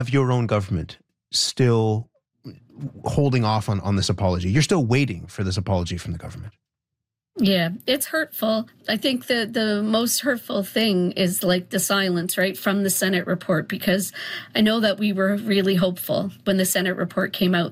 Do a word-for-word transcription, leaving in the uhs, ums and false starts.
of your own government still holding off on, on this apology. You're still waiting for this apology from the government. Yeah, it's hurtful. I think the the most hurtful thing is like the silence, right, from the Senate report, because I know that we were really hopeful when the Senate report came out